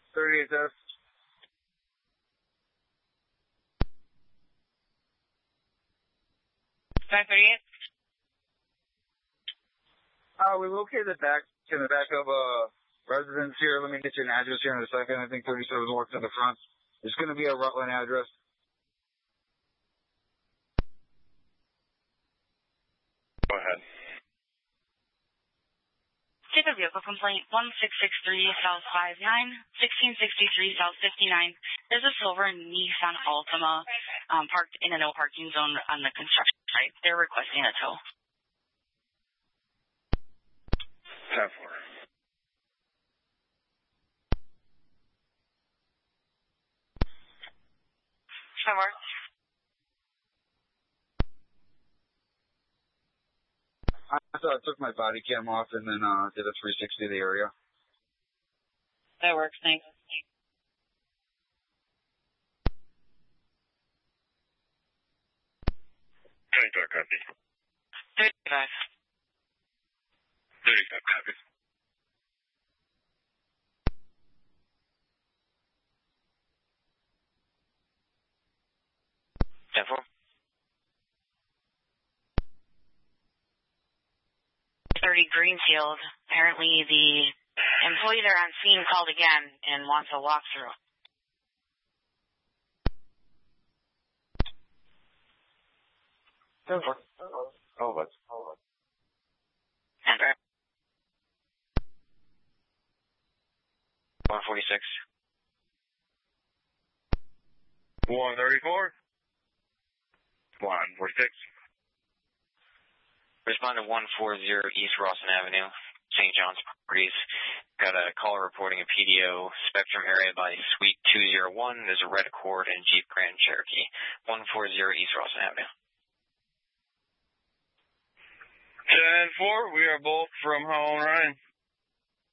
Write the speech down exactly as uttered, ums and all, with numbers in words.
thirty-eight S. five thirty-eight? Uh, we located the back, in the back of a residence here. Let me get you an address here in a second. I think thirty-seven works in the front. It's going to be a Rutland address. Go ahead. Take a vehicle complaint, one six six three South five nine, sixteen sixty-three South fifty-nine. There's a silver Nissan Altima um, parked in a no parking zone on the construction site. They're requesting a tow. ten four. That works. I thought I took my body cam off and then uh, did a three sixty of the area. That works, thanks. twenty-five copy. thirty-five. thirty-five copy. ten four. thirty Greenfield. Apparently the employee there on scene called again and wants a walkthrough. ten four. Oh, let's. Denver. one forty-six. one thirty-four. one forty-six. Respond to one forty East Rawson Avenue, Saint John's Properties. Got a caller reporting a P D O Spectrum area by Suite two oh one. There's a red Accord and Jeep Grand Cherokee. one forty East Rawson Avenue. ten four, we are both from Howell and Ryan.